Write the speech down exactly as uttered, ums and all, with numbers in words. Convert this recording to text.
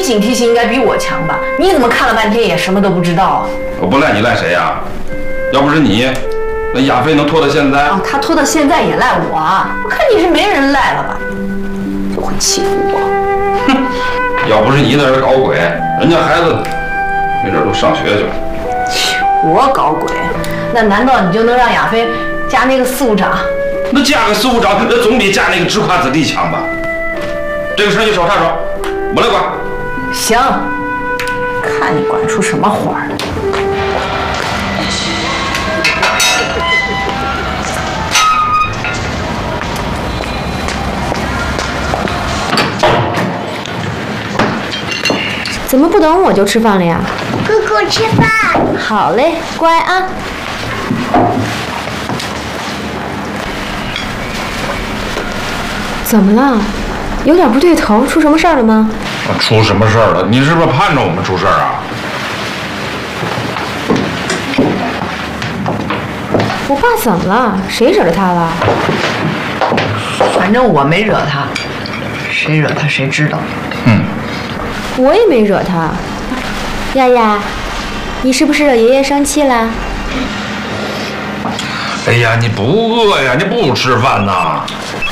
警惕性应该比我强吧？你怎么看了半天也什么都不知道啊？ 我不赖你赖谁呀？要不是你，那亚飞能拖到现在？ 啊，他拖到现在也赖我啊！我看你是没人赖了吧？就会欺负我。 哼！要不是你在这搞鬼，人家孩子没准都上学去了。 我搞鬼？那难道你就能让亚飞嫁那个司务长？ 那嫁个司务长，那总比嫁那个直夸子弟强吧？这个事你手插手，我来管。 行，看你管出什么花来。 怎么不等我就吃饭了呀？ 姑姑吃饭。 好嘞，乖啊。怎么了？有点不对头，出什么事儿了吗？ 出什么事儿了？你是不是盼着我们出事儿啊？ 我爸怎么了？谁惹着他了？ 反正我没惹他，谁惹他谁知道。 嗯， 我也没惹他。亚亚，你是不是惹爷爷生气了？ 哎呀，你不饿呀？你不吃饭呐？